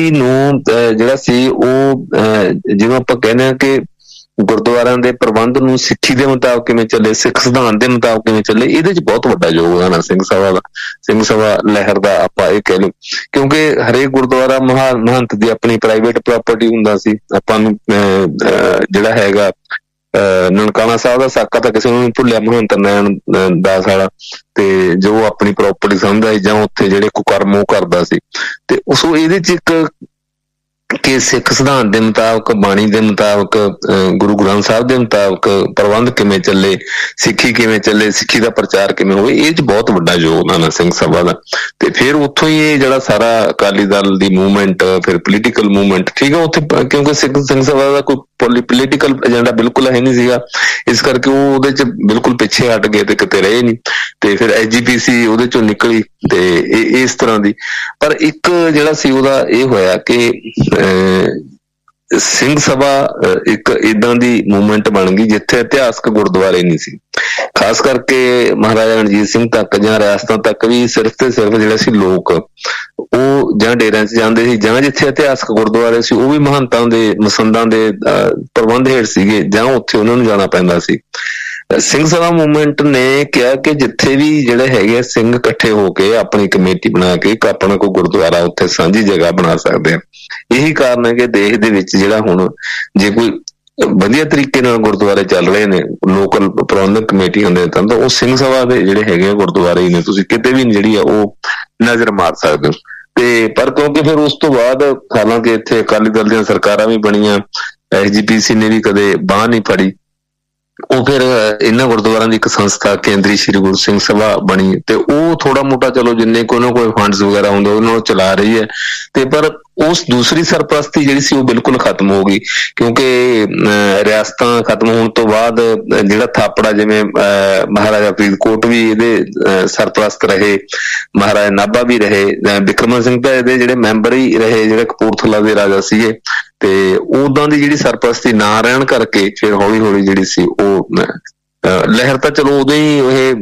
ਨੂੰ ਜਿਹੜਾ ਸੀ ਉਹ ਜਿਵੇਂ ਆਪਾਂ ਕਹਿੰਦੇ ਹਾਂ ਕਿ ਗੁਰਦੁਆਰਿਆਂ ਦੇ ਪ੍ਰਬੰਧ ਨੂੰ ਸਿੱਖੀ ਦੇ ਮੁਤਾਬਕ ਕਿਵੇਂ ਚੱਲੇ, ਸਿੱਖ ਸਿਧਾਂਤ ਦੇ ਮੁਤਾਬਕ ਕਿਵੇਂ ਚੱਲੇ, ਇਹਦੇ 'ਚ ਬਹੁਤ ਵੱਡਾ ਯੋਗਦਾਨ ਆ ਸਿੰਘ ਸਭਾ ਦਾ, ਸਿੰਘ ਸਭਾ ਲਹਿਰ ਦਾ ਆਪਾਂ ਇਹ ਕਹਿ ਲਓ। ਕਿਉਂਕਿ ਹਰੇਕ ਗੁਰਦੁਆਰਾ ਮਹੰਤ ਦੀ ਆਪਣੀ ਪ੍ਰਾਈਵੇਟ ਪ੍ਰਾਪਰਟੀ ਹੁੰਦਾ ਸੀ। ਆਪਾਂ ਨੂੰ ਜਿਹੜਾ ਹੈਗਾ ਨਨਕਾਣਾ ਸਾਹਿਬ ਦਾ ਸਾਕਾ ਤਾਂ ਕਿਸੇ ਨੂੰ ਨਹੀਂ ਭੁੱਲਿਆ, ਮਹੰਤ ਨੈਣ ਦਾਸ ਵਾਲਾ, ਤੇ ਜੋ ਆਪਣੀ ਪ੍ਰਾਪਰਟੀ ਸਮਝਦਾ ਸੀ ਜਾਂ ਉੱਥੇ ਜਿਹੜੇ ਕੁਕਰਮ ਉਹ ਕਰਦਾ ਸੀ। ਤੇ ਸੋ ਇਹਦੇ 'ਚ ਇੱਕ ਕਿ ਸਿੱਖ ਸਿਧਾਂਤ ਦੇ ਮੁਤਾਬਕ, ਬਾਣੀ ਦੇ ਮੁਤਾਬਕ, ਗੁਰੂ ਗ੍ਰੰਥ ਸਾਹਿਬ ਦੇ ਮੁਤਾਬਕ ਪ੍ਰਬੰਧ ਕਿਵੇਂ ਚੱਲੇ, ਸਿੱਖੀ ਕਿਵੇਂ ਚੱਲੇ, ਸਿੱਖੀ ਦਾ ਪ੍ਰਚਾਰ ਕਿਵੇਂ ਹੋਵੇ, ਇਹ 'ਚ ਬਹੁਤ ਵੱਡਾ ਯੋਗਦਾਨ ਹੈ ਸਿੰਘ ਸਭਾ ਦਾ। ਤੇ ਫਿਰ ਉੱਥੋਂ ਹੀ ਇਹ ਜਿਹੜਾ ਸਾਰਾ ਅਕਾਲੀ ਦਲ ਦੀ ਮੂਵਮੈਂਟ, ਫਿਰ ਪੋਲੀਟੀਕਲ ਮੂਵਮੈਂਟ, ਠੀਕ ਹੈ ਉੱਥੇ, ਕਿਉਂਕਿ ਸਿੰਘ ਸਭਾ ਦਾ ਕੋਈ ਪੋਲੀਟੀਕਲ ਏਜੰਡਾ ਬਿਲਕੁਲ ਹੈ ਨਹੀਂ ਸੀਗਾ, ਇਸ ਕਰਕੇ ਉਹ ਉਹਦੇ 'ਚ ਬਿਲਕੁਲ ਪਿੱਛੇ ਹਟ ਗਏ ਤੇ ਕਿਤੇ ਰਹੇ ਨਹੀਂ। ਤੇ ਫਿਰ SGPC ਉਹਦੇ 'ਚੋਂ ਨਿਕਲੀ ਤੇ ਇਸ ਤਰ੍ਹਾਂ ਦੀ। ਪਰ ਇੱਕ ਜਿਹੜਾ ਸੀ ਉਹਦਾ ਇਹ ਹੋਇਆ ਕਿ ਸਿੰਘ ਸਭਾ ਇੱਕ ਏਦਾਂ ਦੀ ਮੂਵਮੈਂਟ ਬਣ ਗਈ ਜਿੱਥੇ ਇਤਿਹਾਸਕ ਗੁਰਦੁਆਰੇ ਨਹੀਂ ਸੀ, ਖਾਸ ਕਰਕੇ ਮਹਾਰਾਜਾ ਰਣਜੀਤ ਸਿੰਘ ਤੱਕ ਜਾਂ ਰਿਆਸਤਾਂ ਤੱਕ ਵੀ ਸਿਰਫ ਤੇ ਸਿਰਫ ਜਿਹੜਾ ਸੀ ਲੋਕ ਉਹ ਜਾਂ ਡੇਰਿਆਂ 'ਚ ਜਾਂਦੇ ਸੀ, ਜਾਂ ਜਿੱਥੇ ਇਤਿਹਾਸਕ ਗੁਰਦੁਆਰੇ ਸੀ ਉਹ ਵੀ ਮਹੰਤਾਂ ਦੇ ਮਸੰਦਾਂ ਦੇ ਪ੍ਰਬੰਧ ਹੇਠ ਸੀਗੇ, ਜਾਂ ਉੱਥੇ ਉਹਨਾਂ ਨੂੰ ਜਾਣਾ ਪੈਂਦਾ ਸੀ। ਸਿੰਘ ਸਭਾ ਮੂਵਮੈਂਟ ਨੇ ਕਿਹਾ ਕਿ ਜਿੱਥੇ ਵੀ ਜਿਹੜੇ ਹੈਗੇ ਸਿੰਘ ਇਕੱਠੇ ਹੋ ਕੇ ਆਪਣੀ ਕਮੇਟੀ ਬਣਾ ਕੇ ਆਪਣਾ ਕੋਈ ਗੁਰਦੁਆਰਾ ਉੱਥੇ ਸਾਂਝੀ ਜਗ੍ਹਾ ਬਣਾ ਸਕਦੇ ਆ। ਇਹੀ ਕਾਰਨ ਹੈ ਕਿ ਦੇਸ਼ ਦੇ ਵਿੱਚ ਜਿਹੜਾ ਹੁਣ ਜੇ ਕੋਈ ਵਧੀਆ ਤਰੀਕੇ ਨਾਲ ਗੁਰਦੁਆਰੇ ਚੱਲ ਰਹੇ ਨੇ, ਲੋਕਲ ਪ੍ਰਬੰਧਕ ਕਮੇਟੀ ਹੁੰਦੇ ਤਾਂ ਉਹ ਸਿੰਘ ਸਭਾ ਦੇ ਜਿਹੜੇ ਹੈਗੇ ਆ ਗੁਰਦੁਆਰੇ ਹੀ ਨੇ, ਤੁਸੀਂ ਕਿਤੇ ਵੀ ਜਿਹੜੀ ਆ ਉਹ ਨਜ਼ਰ ਮਾਰ ਸਕਦੇ ਹੋ। ਤੇ ਪਰ ਕਿਉਂਕਿ ਫਿਰ ਉਸ ਤੋਂ ਬਾਅਦ ਹਾਲਾਂਕਿ ਇੱਥੇ ਅਕਾਲੀ ਦਲ ਦੀਆਂ ਸਰਕਾਰਾਂ ਵੀ ਬਣੀਆਂ, SGPC ਨੇ ਵੀ ਕਦੇ ਬਾਂਹ ਨਹੀਂ ਫੜੀ, ਉਹ ਫਿਰ ਇਹਨਾਂ ਗੁਰਦੁਆਰਿਆਂ ਦੀ ਇੱਕ ਸੰਸਥਾ ਕੇਂਦਰੀ ਸ਼੍ਰੀ ਗੁਰੂ ਸਿੰਘ ਸਭਾ ਬਣੀ ਤੇ ਉਹ ਥੋੜਾ ਮੋਟਾ ਚਲੋ ਜਿੰਨੇ ਕੋਈ ਨਾ ਕੋਈ ਫੰਡਸ ਵਗੈਰਾ ਹੁੰਦੇ ਉਹਨਾਂ ਨੂੰ ਚਲਾ ਰਹੀ ਹੈ। ਤੇ ਪਰ ਉਸ ਦੂਸਰੀ ਸਰਪ੍ਰਸਤੀ ਜਿਹੜੀ ਸੀ ਉਹ ਬਿਲਕੁਲ ਖਤਮ ਹੋ ਗਈ, ਕਿਉਂਕਿ ਰਿਆਸਤਾਂ ਖਤਮ ਹੋਣ ਤੋਂ ਬਾਅਦ ਜਿਹੜਾ ਥਾਪੜਾ, ਜਿਵੇਂ ਮਹਾਰਾਜਾ ਫਰੀਦਕੋਟ ਵੀ ਇਹਦੇ ਸਰਪ੍ਰਸਤ ਰਹੇ, ਮਹਾਰਾਜਾ ਨਾਭਾ ਵੀ ਰਹੇ, ਬਿਕਰਮ ਸਿੰਘ ਤਾਂ ਇਹਦੇ ਜਿਹੜੇ ਮੈਂਬਰ ਹੀ ਰਹੇ ਜਿਹੜੇ ਕਪੂਰਥਲਾ ਦੇ ਰਾਜਾ ਸੀਗੇ। ਤੇ ਉਦਾਂ ਦੀ ਜਿਹੜੀ ਸਰਪ੍ਰਸਤੀ ਨਾ ਰਹਿਣ ਕਰਕੇ ਫਿਰ ਹੌਲੀ ਹੌਲੀ ਜਿਹੜੀ ਸੀ ਉਹ ਲਹਿਰ ਤਾਂ ਚਲੋ ਉਦੋਂ ਹੀ ਇਹ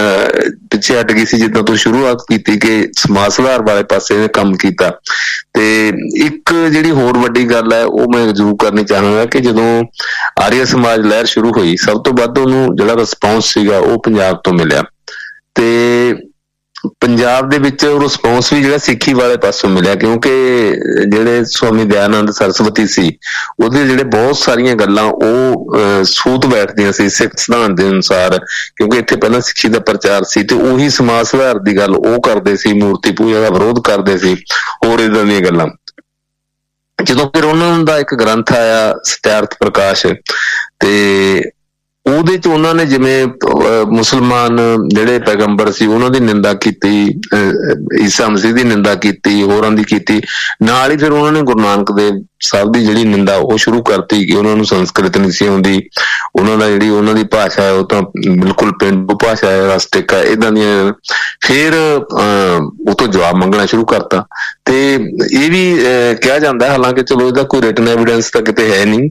ਪਿੱਛੇ ਹਟ ਗਈ ਸੀ ਜਿੱਦਾਂ ਤੋਂ ਸ਼ੁਰੂਆਤ ਕੀਤੀ ਕਿ ਸਮਾਜ ਸੁਧਾਰ ਵਾਲੇ ਪਾਸੇ ਇਹਨੇ ਕੰਮ ਕੀਤਾ। ਤੇ ਇੱਕ ਜਿਹੜੀ ਹੋਰ ਵੱਡੀ ਗੱਲ ਹੈ ਉਹ ਮੈਂ ਜ਼ਰੂਰ ਕਰਨੀ ਚਾਹਾਂਗਾ ਕਿ ਜਦੋਂ ਆਰੀਆ ਸਮਾਜ ਲਹਿਰ ਸ਼ੁਰੂ ਹੋਈ, ਸਭ ਤੋਂ ਵੱਧ ਉਹਨੂੰ ਜਿਹੜਾ ਰਿਸਪੌਂਸ ਸੀਗਾ ਉਹ ਪੰਜਾਬ ਤੋਂ ਮਿਲਿਆ। ਤੇ ਪੰਜਾਬ ਦੇ ਵਿੱਚ ਰਿਸਪੌਂਸ ਵੀ ਜਿਹੜਾ ਸਿੱਖੀ ਵਾਲੇ ਪਾਸੋਂ ਮਿਲਿਆ, ਕਿਉਂਕਿ ਜਿਹੜੇ ਸਵਾਮੀ ਦਇਆਨੰਦ ਸਰਸਵਤੀ ਸੀ ਉਹਦੇ ਜਿਹੜੇ ਬਹੁਤ ਸਾਰੀਆਂ ਗੱਲਾਂ ਉਹ ਸੂਤ ਬੈਠਦੀਆਂ ਸੀ ਸਿੱਖ ਸਿਧਾਂਤ ਦੇ ਅਨੁਸਾਰ, ਕਿਉਂਕਿ ਇੱਥੇ ਪਹਿਲਾਂ ਸਿੱਖੀ ਦਾ ਪ੍ਰਚਾਰ ਸੀ ਤੇ ਉਹੀ ਸਮਾਜ ਸੁਧਾਰ ਦੀ ਗੱਲ ਉਹ ਕਰਦੇ ਸੀ, ਮੂਰਤੀ ਪੂਜਾ ਦਾ ਵਿਰੋਧ ਕਰਦੇ ਸੀ, ਹੋਰ ਏਦਾਂ ਦੀਆਂ ਗੱਲਾਂ। ਜਦੋਂ ਫਿਰ ਉਹਨਾਂ ਦਾ ਇੱਕ ਗ੍ਰੰਥ ਆਇਆ ਸਤਿਆਰਥ ਪ੍ਰਕਾਸ਼, ਤੇ ਉਹਦੇ ਚ ਉਹਨਾਂ ਨੇ ਜਿਵੇਂ ਮੁਸਲਮਾਨ ਜਿਹੜੇ ਪੈਗੰਬਰ ਸੀ ਉਹਨਾਂ ਦੀ ਨਿੰਦਾ ਕੀਤੀ, ਈਸਾ ਮਸੀਹ ਦੀ ਨਿੰਦਾ ਕੀਤੀ, ਹੋਰਾਂ ਦੀ ਕੀਤੀ, ਨਾਲ ਹੀ ਫਿਰ ਉਹਨਾਂ ਨੇ ਗੁਰੂ ਨਾਨਕ ਦੇਵ ਸਾਹਿਬ ਦੀ ਜਿਹੜੀ ਨਿੰਦਾ ਉਹ ਸ਼ੁਰੂ ਕਰਤੀ ਕਿ ਉਹਨਾਂ ਨੂੰ ਸੰਸਕ੍ਰਿਤ ਨਹੀਂ ਸੀ ਆਉਂਦੀ, ਉਹਨਾਂ ਦਾ ਜਿਹੜੀ ਉਹਨਾਂ ਦੀ ਭਾਸ਼ਾ ਹੈ ਉਹ ਤਾਂ ਬਿਲਕੁਲ ਪੇਂਡੂ ਭਾਸ਼ਾ ਹੈ, ਰਸਟਿਕ ਹੈ, ਏਦਾਂ ਦੀਆਂ। ਫਿਰ ਉਹ ਤੋਂ ਜਵਾਬ ਮੰਗਣਾ ਸ਼ੁਰੂ ਕਰਤਾ। ਤੇ ਇਹ ਵੀ ਕਿਹਾ ਜਾਂਦਾ, ਹਾਲਾਂਕਿ ਚਲੋ ਇਹਦਾ ਕੋਈ ਰਿਟਨ ਐਵੀਡੈਂਸ ਤਾਂ ਕਿਤੇ ਹੈ ਨਹੀਂ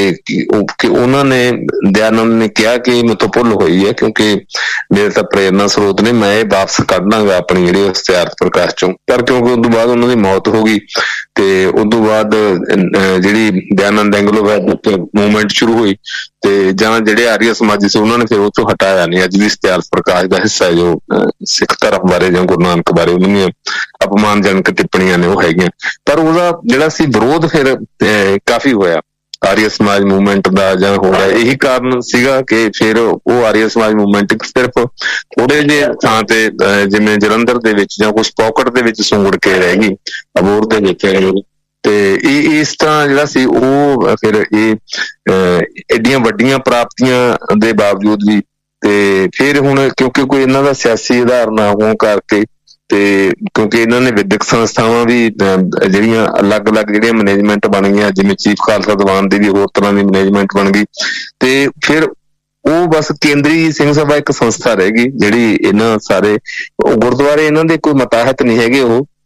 ਕਿ ਉਹਨਾਂ ਨੇ ਦਇਆਨੰਦ ਨੇ ਕਿਹਾ ਕਿ ਮੇਰੇ ਤੋਂ ਭੁੱਲ ਹੋਈ ਹੈ, ਕਿਉਂਕਿ ਮੇਰੇ ਤਾਂ ਪ੍ਰੇਰਨਾ ਸਰੋਤ ਨੇ, ਮੈਂ ਇਹ ਵਾਪਸ ਕੱਢ ਲਾਂਗਾ ਆਪਣੀ ਜਿਹੜੀ ਸਤਿਆਰਥ ਪ੍ਰਕਾਸ਼ ਚੋਂ। ਪਰ ਕਿਉਂਕਿ ਉਸ ਤੋਂ ਬਾਅਦ ਉਹਨਾਂ ਦੀ ਮੌਤ ਹੋ ਗਈ ਤੇ ਉਸ ਤੋਂ ਬਾਅਦ ਜਿਹੜੀ ਦਇਆਨੰਦ ਐਂਗਲੋ ਮੂਵਮੈਂਟ ਸ਼ੁਰੂ ਹੋਈ ਤੇ ਜਾਂ ਜਿਹੜੇ ਆਰੀਆ ਸਮਾਜੀ ਸੀ ਉਹਨਾਂ ਨੇ ਫਿਰ ਉਹ ਚੋਂ ਹਟਾਇਆ ਨਹੀਂ। ਅੱਜ ਵੀ ਸਤਿਆਰਥ ਪ੍ਰਕਾਸ਼ ਦਾ ਹਿੱਸਾ ਜੋ ਸਿੱਖ ਧਰਮ ਬਾਰੇ ਜਾਂ ਗੁਰੂ ਨਾਨਕ ਬਾਰੇ ਉਹਨਾਂ ਦੀਆਂ ਅਪਮਾਨਜਨਕ ਟਿੱਪਣੀਆਂ ਨੇ ਉਹ ਹੈਗੀਆਂ। ਪਰ ਉਹਦਾ ਜਿਹੜਾ ਸੀ ਵਿਰੋਧ ਫਿਰ ਕਾਫੀ ਹੋਇਆ ਆਰੀਆ ਸਮਾਜ ਮੂਵਮੈਂਟ ਦਾ, ਜਾਂ ਹੋ ਰਿਹਾ ਇਹੀ ਕਾਰਨ ਸੀਗਾ ਕਿ ਫਿਰ ਉਹ ਆਰੀਆ ਸਮਾਜ ਮੂਵਮੈਂਟ ਸਿਰਫ ਥੋੜੇ ਜਿਹੇ ਥਾਂ ਤੇ ਜਿਵੇਂ ਜਲੰਧਰ ਦੇ ਵਿੱਚ ਜਾਂ ਕੁਛ ਪੌਕਟ ਦੇ ਵਿੱਚ ਸੁੰਗੜ ਕੇ ਰਹਿ ਗਈ, ਅਬੋਹਰ ਦੇ ਵਿੱਚ। ਤੇ ਇਸ ਤਰ੍ਹਾਂ ਜਿਹੜਾ ਸੀ ਉਹ ਫਿਰ ਇਹ ਐਡੀਆਂ ਵੱਡੀਆਂ ਪ੍ਰਾਪਤੀਆਂ ਦੇ ਬਾਵਜੂਦ ਵੀ, ਤੇ ਫਿਰ ਹੁਣ ਕਿਉਂਕਿ ਕੋਈ ਇਹਨਾਂ ਦਾ ਸਿਆਸੀ ਆਧਾਰ ਨਾ ਹੋਣ ਕਰਕੇ, ਤੇ ਕਿਉਂਕਿ ਇਹਨਾਂ ਨੇ ਵਿਦਿਅਕ ਸੰਸਥਾਵਾਂ ਵੀ ਜਿਹੜੀਆਂ ਅਲੱਗ-ਅਲੱਗ ਜਿਹੜੀਆਂ ਮੈਨੇਜਮੈਂਟ ਬਣ ਗਈਆਂ, ਜਿਵੇਂ ਚੀਫ ਖਾਲਸਾ ਦੀਵਾਨ ਦੀ ਵੀ ਹੋਰ ਤਰ੍ਹਾਂ ਦੀ ਮੈਨੇਜਮੈਂਟ ਬਣ ਗਈ, ਤੇ ਫਿਰ ਉਹ ਬਸ ਕੇਂਦਰੀ ਸਿੰਘ ਸਭਾ ਇੱਕ ਸੰਸਥਾ ਰਹਿ ਗਈ ਜਿਹੜੀ ਇਹਨਾਂ ਸਾਰੇ ਗੁਰਦੁਆਰੇ, ਇਹਨਾਂ ਦੇ ਕੋਈ ਮਤਾਹਤ ਨਹੀਂ ਹੈਗੇ,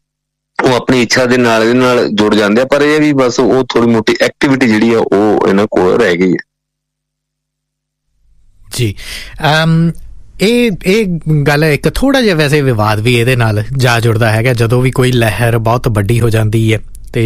ਉਹ ਆਪਣੀ ਇੱਛਾ ਦੇ ਨਾਲ ਇਹਦੇ ਨਾਲ ਜੁੜ ਜਾਂਦੇ ਆ, ਪਰ ਇਹ ਵੀ ਬਸ ਉਹ ਥੋੜੀ ਮੋਟੀ ਐਕਟੀਵਿਟੀ ਜਿਹੜੀ ਆ ਉਹ ਇਹਨਾਂ ਕੋਲ ਰਹਿ ਗਈ ਹੈ ਜੀ। ਇਹ ਗੱਲ ਇੱਕ ਥੋੜਾ ਜਿਹਾ ਵੈਸੇ ਵਿਵਾਦ ਵੀ ਇਹਦੇ ਨਾਲ ਜਾ ਜੁੜਦਾ ਹੈਗਾ, ਜਦੋਂ ਵੀ ਕੋਈ ਲਹਿਰ ਬਹੁਤ ਵੱਡੀ ਹੋ ਜਾਂਦੀ ਹੈ ਤੇ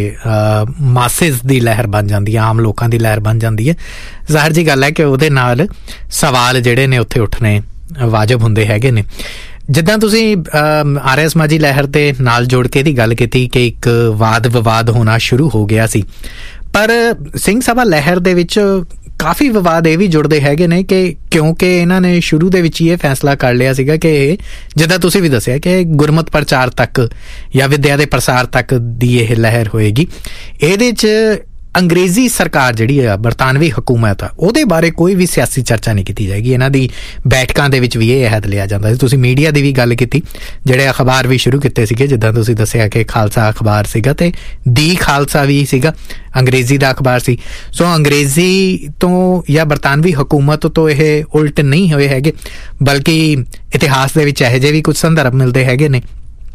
ਮਾਸਿਸ ਦੀ ਲਹਿਰ ਬਣ ਜਾਂਦੀ ਹੈ, ਆਮ ਲੋਕਾਂ ਦੀ ਲਹਿਰ ਬਣ ਜਾਂਦੀ ਹੈ। ਜ਼ਾਹਿਰ ਜੀ ਗੱਲ ਹੈ ਕਿ ਉਹਦੇ ਨਾਲ ਸਵਾਲ ਜਿਹੜੇ ਨੇ ਉੱਥੇ ਉੱਠਣੇ ਵਾਜਬ ਹੁੰਦੇ ਹੈਗੇ ਨੇ। ਜਿੱਦਾਂ ਤੁਸੀਂ ਆਰੀਆ ਸਮਾਜੀ ਲਹਿਰ ਦੇ ਨਾਲ ਜੋੜ ਕੇ ਇਹਦੀ ਗੱਲ ਕੀਤੀ ਕਿ ਇੱਕ ਵਾਦ ਵਿਵਾਦ ਹੋਣਾ ਸ਼ੁਰੂ ਹੋ ਗਿਆ ਸੀ, ਪਰ ਸਿੰਘ ਸਭਾ ਲਹਿਰ ਦੇ ਵਿੱਚ ਕਾਫੀ ਵਿਵਾਦ ਇਹ ਵੀ ਜੁੜਦੇ ਹੈਗੇ ਨੇ ਕਿ ਕਿਉਂਕਿ ਇਹਨਾਂ ਨੇ ਸ਼ੁਰੂ ਦੇ ਵਿੱਚ ਹੀ ਇਹ ਫੈਸਲਾ ਕਰ ਲਿਆ ਸੀਗਾ ਕਿ ਇਹ, ਜਿੱਦਾਂ ਤੁਸੀਂ ਵੀ ਦੱਸਿਆ, ਕਿ ਗੁਰਮਤ ਪ੍ਰਚਾਰ ਤੱਕ ਜਾਂ ਵਿੱਦਿਆ ਦੇ ਪ੍ਰਸਾਰ ਤੱਕ ਦੀ ਇਹ ਲਹਿਰ ਹੋਏਗੀ। ਇਹਦੇ 'ਚ ਅੰਗਰੇਜ਼ੀ ਸਰਕਾਰ ਜਿਹੜੀ ਆ, ਬਰਤਾਨਵੀ ਹਕੂਮਤ ਆ, ਉਹਦੇ ਬਾਰੇ ਕੋਈ ਵੀ ਸਿਆਸੀ ਚਰਚਾ ਨਹੀਂ ਕੀਤੀ ਜਾਏਗੀ। ਇਹਨਾਂ ਦੀ ਬੈਠਕਾਂ ਦੇ ਵਿੱਚ ਵੀ ਇਹ ਅਹਿਦ ਲਿਆ ਜਾਂਦਾ ਸੀ। ਤੁਸੀਂ ਮੀਡੀਆ ਦੀ ਵੀ ਗੱਲ ਕੀਤੀ, ਜਿਹੜੇ ਅਖਬਾਰ ਵੀ ਸ਼ੁਰੂ ਕੀਤੇ ਸੀਗੇ, ਜਿੱਦਾਂ ਤੁਸੀਂ ਦੱਸਿਆ ਕਿ ਖਾਲਸਾ ਅਖਬਾਰ ਸੀਗਾ ਤੇ ਦੀ ਖਾਲਸਾ ਵੀ ਸੀਗਾ, ਅੰਗਰੇਜ਼ੀ ਦਾ ਅਖਬਾਰ ਸੀ। ਸੋ ਅੰਗਰੇਜ਼ੀ ਤੋਂ ਜਾਂ ਬਰਤਾਨਵੀ ਹਕੂਮਤ ਤੋਂ ਇਹ ਉਲਟ ਨਹੀਂ ਹੋਏ ਹੈਗੇ, ਬਲਕਿ ਇਤਿਹਾਸ ਦੇ ਵਿੱਚ ਇਹੋ ਜਿਹੇ ਵੀ ਕੁਝ ਸੰਦਰਭ ਮਿਲਦੇ ਹੈਗੇ ਨੇ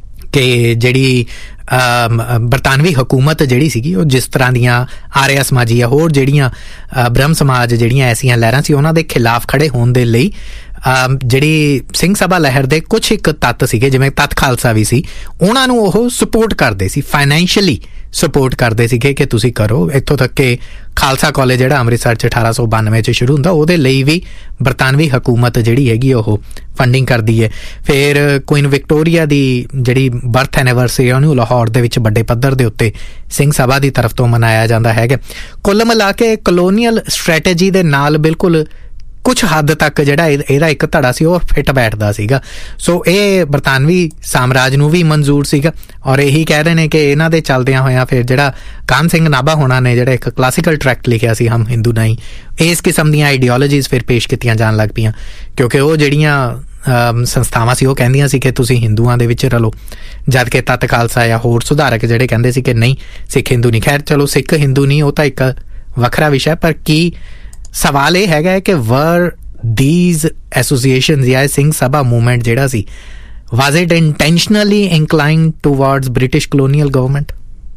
ਕਿ ਜਿਹੜੀ ਬਰਤਾਨਵੀ ਹਕੂਮਤ ਜਿਹੜੀ ਸੀਗੀ ਉਹ ਜਿਸ ਤਰ੍ਹਾਂ ਦੀਆਂ ਆਰੀਆ ਸਮਾਜੀ ਜਾਂ ਹੋਰ ਜਿਹੜੀਆਂ ਬ੍ਰਹਮ ਸਮਾਜ ਜਿਹੜੀਆਂ ਐਸੀਆਂ ਲਹਿਰਾਂ ਸੀ ਉਹਨਾਂ ਦੇ ਖਿਲਾਫ ਖੜੇ ਹੋਣ ਦੇ ਲਈ ਜਿਹੜੀ ਸਿੰਘ ਸਭਾ ਲਹਿਰ ਦੇ ਕੁਛ ਇੱਕ ਤੱਤ ਸੀਗੇ, ਜਿਵੇਂ ਤੱਤ ਖਾਲਸਾ ਵੀ ਸੀ, ਉਹਨਾਂ ਨੂੰ ਉਹ ਸਪੋਰਟ ਕਰਦੇ ਸੀ, ਫਾਈਨੈਂਸ਼ੀਅਲੀ ਸਪੋਰਟ ਕਰਦੇ ਸੀਗੇ ਕਿ ਤੁਸੀਂ ਕਰੋ। ਇੱਥੋਂ ਤੱਕ ਕਿ ਖਾਲਸਾ ਕਾਲਜ ਜਿਹੜਾ ਅੰਮ੍ਰਿਤਸਰ 'ਚ 1892 'ਚ ਸ਼ੁਰੂ ਹੁੰਦਾ, ਉਹਦੇ ਲਈ ਵੀ ਬਰਤਾਨਵੀ ਹਕੂਮਤ ਜਿਹੜੀ ਹੈਗੀ ਉਹ ਫੰਡਿੰਗ ਕਰਦੀ ਹੈ। ਫਿਰ ਕੁਈਨ ਵਿਕਟੋਰੀਆ ਦੀ ਜਿਹੜੀ ਬਰਥ ਐਨੀਵਰਸਰੀ ਉਹਨੂੰ ਲਾਹੌਰ ਦੇ ਵਿੱਚ ਵੱਡੇ ਪੱਧਰ ਦੇ ਉੱਤੇ ਸਿੰਘ ਸਭਾ ਦੀ ਤਰਫ ਤੋਂ ਮਨਾਇਆ ਜਾਂਦਾ ਹੈਗਾ। ਕੁੱਲ ਮਿਲਾ ਕੇ ਕਲੋਨੀਅਲ ਸਟ੍ਰੈਟਜੀ ਦੇ ਨਾਲ ਬਿਲਕੁਲ ਕੁਛ ਹੱਦ ਤੱਕ ਜਿਹੜਾ ਇਹਦਾ ਇੱਕ ਧੜਾ ਸੀ ਉਹ ਫਿੱਟ ਬੈਠਦਾ ਸੀਗਾ। ਸੋ ਇਹ ਬਰਤਾਨਵੀ ਸਾਮਰਾਜ ਨੂੰ ਵੀ ਮਨਜ਼ੂਰ ਸੀਗਾ, ਔਰ ਇਹੀ ਕਹਿ ਰਹੇ ਨੇ ਕਿ ਇਹਨਾਂ ਦੇ ਚੱਲਦਿਆਂ ਹੋਇਆਂ ਫਿਰ ਜਿਹੜਾ ਕਾਹਨ ਸਿੰਘ ਨਾਭਾ ਹੋਣਾ ਨੇ ਜਿਹੜਾ ਇੱਕ ਕਲਾਸੀਕਲ ਟਰੈਕਟ ਲਿਖਿਆ ਸੀ ਹਮ ਹਿੰਦੂ ਨਹੀਂ, ਇਸ ਕਿਸਮ ਦੀਆਂ ਆਈਡੀਓਲੋਜੀਜ਼ ਫਿਰ ਪੇਸ਼ ਕੀਤੀਆਂ ਜਾਣ ਲੱਗ ਪਈਆਂ, ਕਿਉਂਕਿ ਉਹ ਜਿਹੜੀਆਂ ਸੰਸਥਾਵਾਂ ਸੀ ਉਹ ਕਹਿੰਦੀਆਂ ਸੀ ਕਿ ਤੁਸੀਂ ਹਿੰਦੂਆਂ ਦੇ ਵਿੱਚ ਰਲੋ, ਜਦ ਕਿ ਤੱਤ ਖਾਲਸਾ ਜਾਂ ਹੋਰ ਸੁਧਾਰਕ ਜਿਹੜੇ ਕਹਿੰਦੇ ਸੀ ਕਿ ਨਹੀਂ, ਸਿੱਖ ਹਿੰਦੂ ਨਹੀਂ। ਖੈਰ ਚਲੋ, ਸਿੱਖ ਹਿੰਦੂ ਨਹੀਂ ਉਹ ਤਾਂ ਇੱਕ ਵੱਖਰਾ ਵਿਸ਼ਾ, ਪਰ ਕੀ ਸਵਾਲ ਇਹ ਹੈਗਾ ਕਿ ਵਰ these associations ਜਾਂ ਸਿੰਘ ਸਭਾ ਮੂਵਮੈਂਟ ਜਿਹੜਾ ਸੀ, was it intentionally inclined towards British colonial government?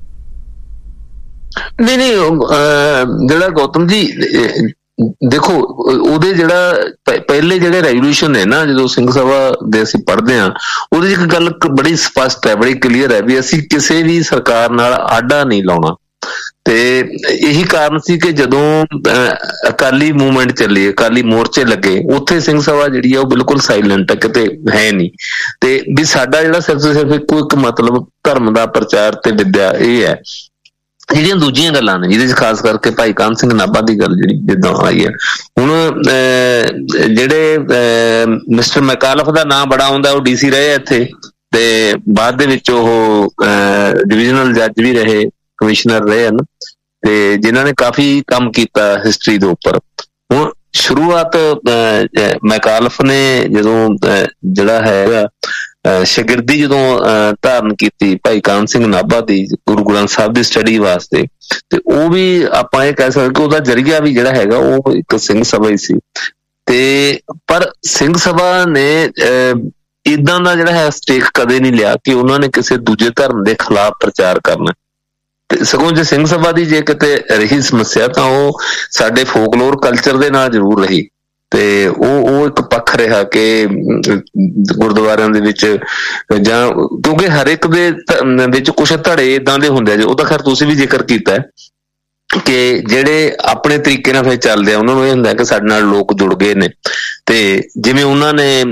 ਨਹੀਂ, ਜਿਹੜਾ ਗੌਤਮ ਜੀ ਦੇਖੋ, ਉਹਦੇ ਜਿਹੜਾ ਪਹਿਲੇ ਜਿਹੜੇ ਰੈਵੋਲੂਸ਼ਨ ਨੇ ਨਾ, ਜਦੋਂ ਸਿੰਘ ਸਭਾ ਦੇ ਅਸੀਂ ਪੜ੍ਹਦੇ ਹਾਂ, ਉਹਦੇ 'ਚ ਇੱਕ ਗੱਲ ਬੜੀ ਸਪਸ਼ਟ ਹੈ, ਬੜੀ ਕਲੀਅਰ ਹੈ ਵੀ ਅਸੀਂ ਕਿਸੇ ਵੀ ਸਰਕਾਰ ਨਾਲ ਆਡਾ ਨਹੀਂ ਲਾਉਣਾ। ਤੇ ਇਹੀ ਕਾਰਨ ਸੀ ਕਿ ਜਦੋਂ ਅਕਾਲੀ ਮੂਵਮੈਂਟ ਚੱਲੀ, ਅਕਾਲੀ ਮੋਰਚੇ ਲੱਗੇ, ਉੱਥੇ ਸਿੰਘ ਸਭਾ ਜਿਹੜੀ ਆ ਉਹ ਬਿਲਕੁਲ ਸਾਇਲੈਂਟ ਹੈ, ਕਿਤੇ ਹੈ ਨਹੀਂ। ਤੇ ਵੀ ਸਾਡਾ ਜਿਹੜਾ ਸਿਰਫ ਇੱਕੋ ਇੱਕ ਮਤਲਬ ਧਰਮ ਦਾ ਪ੍ਰਚਾਰ ਤੇ ਵਿੱਦਿਆ, ਇਹ ਹੈ। ਜਿਹੜੀਆਂ ਦੂਜੀਆਂ ਗੱਲਾਂ ਨੇ ਜਿਹਦੇ 'ਚ ਖਾਸ ਕਰਕੇ ਭਾਈ ਕਾਹਨ ਸਿੰਘ ਨਾਭਾ ਦੀ ਗੱਲ ਜਿਹੜੀ ਜਿੱਦਾਂ ਆਈ ਹੈ, ਹੁਣ ਜਿਹੜੇ ਮਿਸਟਰ ਮੈਕਾਲਫ ਦਾ ਨਾਂ ਬੜਾ ਆਉਂਦਾ, ਉਹ DC ਰਹੇ ਇੱਥੇ, ਤੇ ਬਾਅਦ ਦੇ ਵਿੱਚ ਉਹ ਡਿਵੀਜ਼ਨਲ ਜੱਜ ਵੀ ਰਹੇ, ਕਮਿਸ਼ਨਰ ਰਹੇ ਹਨ, ਤੇ ਜਿਨ੍ਹਾਂ ਨੇ ਕਾਫੀ ਕੰਮ ਕੀਤਾ ਹਿਸਟਰੀ ਦੇ ਉੱਪਰ। ਹੁਣ ਸ਼ੁਰੂਆਤ ਮੈਕਾਲਫ ਨੇ ਜਦੋਂ ਜਿਹੜਾ ਹੈਗਾ ਸ਼ਾਗਿਰਦੀ ਜਦੋਂ ਧਾਰਨ ਕੀਤੀ ਭਾਈ ਕਾਹਨ ਸਿੰਘ ਨਾਭਾ ਦੀ ਗੁਰੂ ਗ੍ਰੰਥ ਸਾਹਿਬ ਦੀ ਸਟੱਡੀ ਵਾਸਤੇ, ਤੇ ਉਹ ਵੀ ਆਪਾਂ ਇਹ ਕਹਿ ਸਕਦੇ ਕਿ ਉਹਦਾ ਜ਼ਰੀਆ ਵੀ ਜਿਹੜਾ ਹੈਗਾ ਉਹ ਇੱਕ ਸਿੰਘ ਸਭਾ ਹੀ ਸੀ। ਤੇ ਪਰ ਸਿੰਘ ਸਭਾ ਨੇ ਏਦਾਂ ਦਾ ਜਿਹੜਾ ਹੈ ਸਟੇਕ ਕਦੇ ਨਹੀਂ ਲਿਆ ਕਿ ਉਹਨਾਂ ਨੇ ਕਿਸੇ ਦੂਜੇ ਧਰਮ ਦੇ ਖਿਲਾਫ ਪ੍ਰਚਾਰ ਕਰਨਾ। ਤੇ ਸਗੋਂ ਜੇ ਸਿੰਘ ਸਭਾ ਦੀ ਜੇ ਕਿਤੇ ਰਹੀ ਸਮੱਸਿਆ ਤਾਂ ਉਹ ਸਾਡੇ ਫੋਕਲੋਰ ਕਲਚਰ ਦੇ ਨਾਲ ਜ਼ਰੂਰ ਰਹੀ, ਤੇ ਉਹ ਇੱਕ ਪੱਖ ਰਿਹਾ ਕਿ ਗੁਰਦੁਆਰਿਆਂ ਦੇ ਵਿੱਚ ਜਾਂ ਕਿਉਂਕਿ ਹਰ ਇੱਕ ਦੇ ਵਿੱਚ ਕੁਛ ਧੜੇ ਏਦਾਂ ਦੇ ਹੁੰਦੇ ਆ, ਉਹ ਤਾਂ ਖੈਰ ਤੁਸੀਂ ਵੀ ਜ਼ਿਕਰ ਕੀਤਾ ਕਿ ਜਿਹੜੇ ਆਪਣੇ ਤਰੀਕੇ ਨਾਲ ਫਿਰ ਚੱਲਦੇ ਆ, ਉਹਨਾਂ ਨੂੰ ਇਹ ਹੁੰਦਾ ਕਿ ਸਾਡੇ ਨਾਲ ਲੋਕ ਜੁੜ ਗਏ ਨੇ। ਤੇ ਜਿਵੇਂ ਉਹਨਾਂ ਨੇ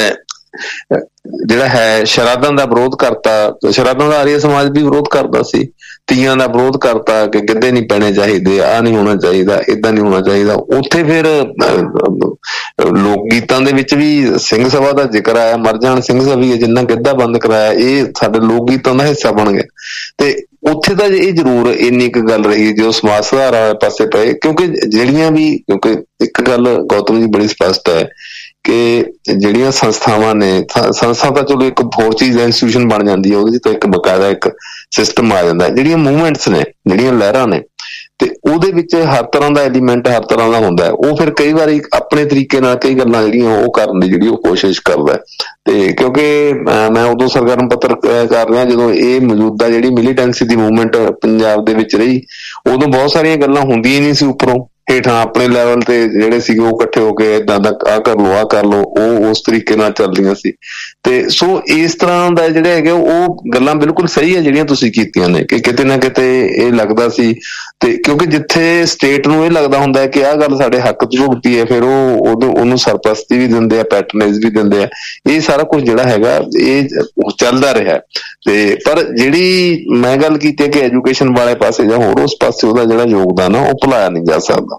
ਜਿਹੜਾ ਹੈ ਸ਼ਰਾਧਾਂ ਦਾ ਵਿਰੋਧ ਕਰਤਾ, ਸ਼ਰਾਧਾਂ ਦਾ ਆਰੀਆ ਸਮਾਜ ਵੀ ਵਿਰੋਧ ਕਰਦਾ ਸੀ, ਤੀਆਂ ਦਾ ਵਿਰੋਧ ਕਰਤਾ ਕਿ ਗਿੱਧੇ ਨਹੀਂ ਪੈਣੇ ਚਾਹੀਦੇ, ਆਹ ਨਹੀਂ ਹੋਣਾ ਚਾਹੀਦਾ, ਏਦਾਂ ਨਹੀਂ ਹੋਣਾ ਚਾਹੀਦਾ। ਉੱਥੇ ਫਿਰ ਲੋਕ ਗੀਤਾਂ ਦੇ ਵਿੱਚ ਵੀ ਸਿੰਘ ਸਭਾ ਦਾ ਜ਼ਿਕਰ ਆਇਆ, ਮਰ ਜਾਣ ਸਿੰਘ ਸਭੀਏ ਜਿੰਨਾ ਗਿੱਧਾ ਬੰਦ ਕਰਾਇਆ, ਇਹ ਸਾਡੇ ਲੋਕ ਗੀਤਾਂ ਦਾ ਹਿੱਸਾ ਬਣ ਗਿਆ। ਤੇ ਉੱਥੇ ਤਾਂ ਇਹ ਜ਼ਰੂਰ ਇੰਨੀ ਕੁ ਗੱਲ ਰਹੀ ਜੋ ਸਮਾਜ ਸੁਧਾਰ ਵਾਲੇ ਪਾਸੇ ਪਏ, ਕਿਉਂਕਿ ਇੱਕ ਗੱਲ ਗੌਤਮ ਜੀ ਬੜੀ ਸਪਸ਼ਟ ਹੈ ਕਿ ਜਿਹੜੀਆਂ ਸੰਸਥਾਵਾਂ ਨੇ, ਸੰਸਥਾ ਤਾਂ ਚਲੋ ਇੱਕ ਹੋਰ ਚੀਜ਼ ਇੰਸਟੀਟਿਊਸ਼ਨ ਬਣ ਜਾਂਦੀ ਹੈ, ਉਹਦੇ 'ਚ ਤਾਂ ਇੱਕ ਬਕਾਇਦਾ ਇੱਕ ਸਿਸਟਮ ਆ ਜਾਂਦਾ। ਜਿਹੜੀਆਂ ਮੂਵਮੈਂਟਸ ਨੇ, ਜਿਹੜੀਆਂ ਲਹਿਰਾਂ ਨੇ, ਤੇ ਉਹਦੇ ਵਿੱਚ ਹਰ ਤਰ੍ਹਾਂ ਦਾ ਐਲੀਮੈਂਟ ਹਰ ਤਰ੍ਹਾਂ ਦਾ ਹੁੰਦਾ। ਉਹ ਫਿਰ ਕਈ ਵਾਰੀ ਆਪਣੇ ਤਰੀਕੇ ਨਾਲ ਕਈ ਗੱਲਾਂ ਜਿਹੜੀਆਂ ਉਹ ਕਰਨ ਦੀ ਜਿਹੜੀ ਉਹ ਕੋਸ਼ਿਸ਼ ਕਰਦਾ। ਤੇ ਕਿਉਂਕਿ ਮੈਂ ਉਦੋਂ ਸਰਗਰਮ ਪੱਤਰ ਕਰ ਰਿਹਾ ਜਦੋਂ ਇਹ ਮੌਜੂਦਾ ਜਿਹੜੀ ਮਿਲੀਟੈਂਸੀ ਦੀ ਮੂਵਮੈਂਟ ਪੰਜਾਬ ਦੇ ਵਿੱਚ ਰਹੀ, ਉਦੋਂ ਬਹੁਤ ਸਾਰੀਆਂ ਗੱਲਾਂ ਹੁੰਦੀਆਂ ਨਹੀਂ ਸੀ ਉੱਪਰੋਂ ਹੇਠਾਂ ਆਪਣੇ ਲੈਵਲ ਤੇ ਜਿਹੜੇ ਸੀਗੇ ਉਹ ਇਕੱਠੇ ਹੋ ਕੇ ਏਦਾਂ ਦਾ ਆਹ ਕਰ ਲਓ, ਆਹ ਕਰ ਲਓ, ਉਹ ਉਸ ਤਰੀਕੇ ਨਾਲ ਚੱਲਦੀਆਂ ਸੀ। ਤੇ ਸੋ ਇਸ ਤਰ੍ਹਾਂ ਦਾ ਜਿਹੜੇ ਹੈਗੇ ਉਹ ਗੱਲਾਂ ਬਿਲਕੁਲ ਸਹੀ ਹੈ ਜਿਹੜੀਆਂ ਤੁਸੀਂ ਕੀਤੀਆਂ ਨੇ, ਕਿ ਕਿਤੇ ਨਾ ਕਿਤੇ ਇਹ ਲੱਗਦਾ ਸੀ, ਤੇ ਕਿਉਂਕਿ ਜਿੱਥੇ ਸਟੇਟ ਨੂੰ ਇਹ ਲੱਗਦਾ ਹੁੰਦਾ ਹੈ ਕਿ ਆਹ ਗੱਲ ਸਾਡੇ ਹੱਕ 'ਚ ਝੁਕਦੀ ਹੈ, ਫਿਰ ਉਹਨੂੰ ਸਰਪ੍ਰਸਤੀ ਵੀ ਦਿੰਦੇ ਆ, ਪੈਟਰਨੇਜ ਵੀ ਦਿੰਦੇ ਆ। ਇਹ ਸਾਰਾ ਕੁਝ ਜਿਹੜਾ ਹੈਗਾ ਇਹ ਚੱਲਦਾ ਰਿਹਾ। ਤੇ ਪਰ ਜਿਹੜੀ ਮੈਂ ਗੱਲ ਕੀਤੀ ਹੈ ਕਿ ਐਜੂਕੇਸ਼ਨ ਵਾਲੇ ਪਾਸੇ ਜਾਂ ਹੋਰ ਉਸ ਪਾਸੇ ਉਹਦਾ ਜਿਹੜਾ ਯੋਗਦਾਨ ਆ ਉਹ ਭੁਲਾਇਆ ਨਹੀਂ ਜਾ ਸਕਦਾ।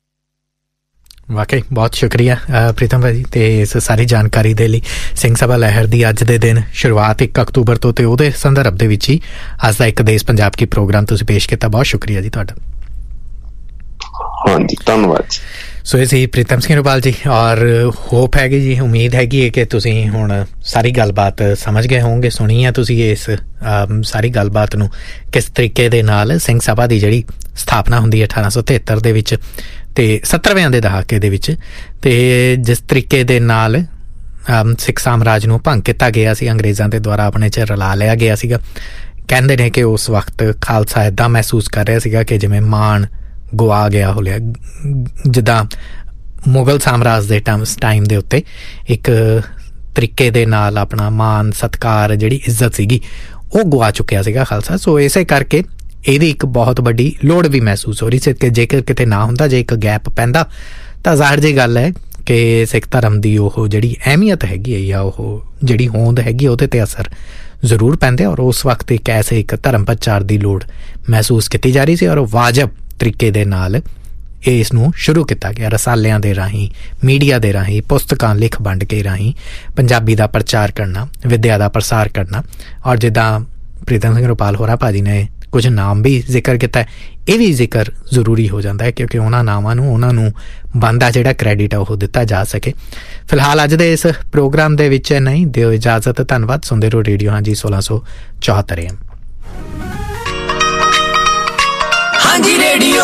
ਵਾਕਈ ਬਹੁਤ ਸ਼ੁਕਰੀਆ ਪ੍ਰੀਤਮ ਭਾਜੀ ਤੇ ਇਸ ਸਾਰੀ ਜਾਣਕਾਰੀ ਦੇ ਲਈ। ਸਿੰਘ ਸਭਾ ਲਹਿਰ ਦੀ ਅੱਜ ਦੇ ਦਿਨ ਸ਼ੁਰੂਆਤ 1 ਅਕਤੂਬਰ ਤੋਂ, ਤੇ ਉਹਦੇ ਸੰਦਰਭ ਦੇ ਵਿੱਚ ਹੀ ਅੱਜ ਦਾ ਇੱਕ ਦੇਸ਼ ਪੰਜਾਬ ਕੀ ਪ੍ਰੋਗਰਾਮ ਤੁਸੀਂ ਪੇਸ਼ ਕੀਤਾ। ਬਹੁਤ ਸ਼ੁਕਰੀਆ ਜੀ ਤੁਹਾਡਾ। ਹਾਂਜੀ, ਧੰਨਵਾਦ। ਸੋ ਇਹ ਸੀ ਪ੍ਰੀਤਮ ਸਿੰਘ ਰੁਪਾਲ ਜੀ, ਔਰ ਹੋਪ ਹੈਗੀ ਜੀ, ਉਮੀਦ ਹੈਗੀ ਹੈ ਕਿ ਤੁਸੀਂ ਹੁਣ ਸਾਰੀ ਗੱਲਬਾਤ ਸਮਝ ਗਏ ਹੋਵੋਗੇ। ਸੁਣੀ ਹੈ ਤੁਸੀਂ ਇਸ ਸਾਰੀ ਗੱਲਬਾਤ ਨੂੰ, ਕਿਸ ਤਰੀਕੇ ਦੇ ਨਾਲ ਸਿੰਘ ਸਭਾ ਦੀ ਜਿਹੜੀ ਸਥਾਪਨਾ ਹੁੰਦੀ ਹੈ 1873 ਦੇ ਵਿੱਚ ਤੇ 70ਵੇਂ ਦੇ ਦਹਾਕੇ ਦੇ ਵਿੱਚ, ਤੇ ਜਿਸ ਤਰੀਕੇ ਦੇ ਨਾਲ ਸਿੱਖ ਸਾਮਰਾਜ ਨੂੰ ਭੰਗ ਕੀਤਾ ਗਿਆ ਸੀ, ਅੰਗਰੇਜ਼ਾਂ ਦੇ ਦੁਆਰਾ ਆਪਣੇ 'ਚ ਰਲਾ ਲਿਆ ਗਿਆ ਸੀਗਾ। ਕਹਿੰਦੇ ਨੇ ਕਿ ਉਸ ਵਕਤ ਖਾਲਸਾ ਇੱਦਾਂ ਮਹਿਸੂਸ ਕਰ ਰਿਹਾ ਸੀਗਾ ਕਿ ਜਿਵੇਂ ਮਾਣ ਗੁਆ ਗਿਆ ਹੋ ਲਿਆ, ਜਿੱਦਾਂ ਮੁਗਲ ਸਾਮਰਾਜ ਦੇ ਟਾਈਮ ਦੇ ਉੱਤੇ ਇੱਕ ਤਰੀਕੇ ਦੇ ਨਾਲ ਆਪਣਾ ਮਾਣ ਸਤਿਕਾਰ, ਜਿਹੜੀ ਇੱਜ਼ਤ ਸੀਗੀ, ਉਹ ਗੁਆ ਚੁੱਕਿਆ ਸੀਗਾ ਖਾਲਸਾ। ਸੋ ਇਸੇ ਕਰਕੇ ਇਹਦੀ ਇੱਕ ਬਹੁਤ ਵੱਡੀ ਲੋੜ ਵੀ ਮਹਿਸੂਸ ਹੋ ਰਹੀ ਸੀ ਕਿ ਜੇਕਰ ਕਿਤੇ ਨਾ ਹੁੰਦਾ, ਜੇ ਇੱਕ ਗੈਪ ਪੈਂਦਾ, ਤਾਂ ਜ਼ਾਹਿਰ ਜਿਹੀ ਗੱਲ ਹੈ ਕਿ ਸਿੱਖ ਧਰਮ ਦੀ ਉਹ ਜਿਹੜੀ ਅਹਿਮੀਅਤ ਹੈਗੀ ਹੈ ਜਾਂ ਉਹ ਜਿਹੜੀ ਹੋਂਦ ਹੈਗੀ ਉਹਦੇ 'ਤੇ ਅਸਰ ਜ਼ਰੂਰ ਪੈਂਦੇ। ਔਰ ਉਸ ਵਕਤ ਇੱਕ ਐਸੇ ਇੱਕ ਧਰਮ ਪ੍ਰਚਾਰ ਦੀ ਲੋੜ ਮਹਿਸੂਸ ਕੀਤੀ ਜਾ ਰਹੀ ਸੀ, ਔਰ ਵਾਜਬ ਤਰੀਕੇ ਦੇ ਨਾਲ ਇਸ ਨੂੰ ਸ਼ੁਰੂ ਕੀਤਾ ਗਿਆ। ਰਸਾਲਿਆਂ ਦੇ ਰਾਹੀਂ, ਮੀਡੀਆ ਦੇ ਰਾਹੀਂ, ਪੁਸਤਕਾਂ ਲਿਖ ਵੰਡ ਕੇ ਰਾਹੀਂ ਪੰਜਾਬੀ ਦਾ ਪ੍ਰਚਾਰ ਕਰਨਾ, ਵਿੱਦਿਆ ਦਾ ਪ੍ਰਸਾਰ ਕਰਨਾ। ਔਰ ਜਿੱਦਾਂ ਪ੍ਰੀਤਮ ਸਿੰਘ ਰੁਪਾਲ ਹੋਰਾਂ ਭਾਜੀ ਨੇ ਕੁਝ ਨਾਮ ਵੀ ਜ਼ਿਕਰ ਕੀਤਾ, ਇਹ ਵੀ ਜ਼ਿਕਰ ਜ਼ਰੂਰੀ ਹੋ ਜਾਂਦਾ ਹੈ ਕਿਉਂਕਿ ਉਹਨਾਂ ਨਾਵਾਂ ਨੂੰ ਉਹਨਾਂ ਨੂੰ ਬਣਦਾ ਜਿਹੜਾ ਕ੍ਰੈਡਿਟ ਆ ਉਹ ਦਿੱਤਾ ਜਾ ਸਕੇ। ਫਿਲਹਾਲ ਅੱਜ ਦੇ ਇਸ ਪ੍ਰੋਗਰਾਮ ਦੇ ਵਿੱਚ ਨਹੀਂ, ਦਿਓ ਇਜਾਜ਼ਤ। ਧੰਨਵਾਦ। ਸੁਣਦੇ ਰਹੋ ਰੇਡੀਓ ਹਾਂਜੀ 1674 AM। ਹਾਂਜੀ radio.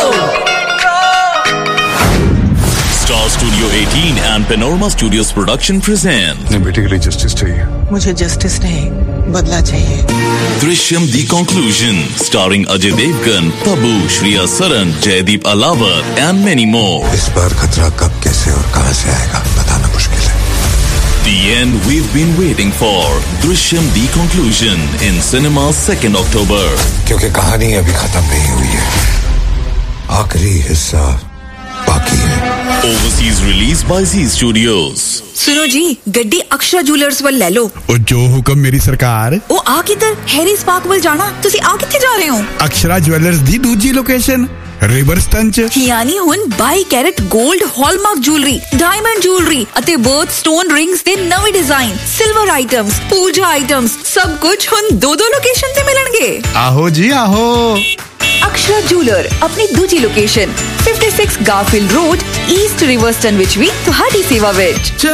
Star Studio 18 and Panorama Studios Production present। अपने बेटे के लिए जस्टिस चाहिए। मुझे जस्टिस नहीं, बदला चाहिए। Drishyam The Conclusion, starring Ajay Devgan, Tabu, Shriya Saran, Jaideep Alawar and many more। इस बार खतरा कब, कैसे और कहां से आएगा बताना मुश्किल है। The end we've been waiting for। Drishyam The Conclusion in cinemas 2nd October। क्योंकि कहानी अभी खत्म नहीं हुई है, आखिरी हिस्सा बाकी है। Overseas release by Z Studios। सुनो जी, गड्डी अक्षरा ज्वेलर्स ਵੱਲ ਲੈ ਲਓ। ਉਹ ਜੋ ਹੁਕਮ ਮੇਰੀ ਸਰਕਾਰ। ਉਹ ਆ ਕਿੱਧਰ? ਹੈਰੀਸ ਪਾਰਕ ਵੱਲ ਜਾਣਾ। ਤੁਸੀਂ ਆ ਕਿੱਥੇ ਜਾ ਰਹੇ ਹੋ? ਅਕਸ਼ਰਾ ਜੁਐਲਰਸ ਦੀ ਦੂਜੀ ਲੋਕੇਸ਼ਨ ਰਿਵਰਸਟਨ 'ਚ। ਯਾਨੀ ਹੁਣ 22 ਕੈਰਟ 골ਡ ਹਾਲਮਾਰਕ ਜੁਐਲਰੀ, ਡਾਇਮੰਡ ਜੁਐਲਰੀ ਅਤੇ ਬਰਥ ਸਟੋਨ ਰਿੰਗਸ ਦੇ ਨਵੇਂ ਡਿਜ਼ਾਈਨ, ਸਿਲਵਰ ਆਈਟਮਸ, ਪੂਜਾ ਆਈਟਮਸ, ਸਭ ਕੁਝ ਹੁਣ ਦੋ ਲੋਕੇਸ਼ਨ ਤੇ ਮਿਲਣਗੇ। ਆਹੋ ਜੀ ਆਹੋ। ਅਕਸ਼ਰਾ ਜੁਐਲਰ ਆਪਣੀ ਦੂਜੀ ਲੋਕੇਸ਼ਨ 56 ਗਾਰਫੀਲਡ ਰੋਡ, ਈਸਟ ਰਿਵਰਸਟਨ ਵਿੱਚ ਵੀ ਤੁਹਾਡੀ ਸੇਵਾ ਵਿੱਚ।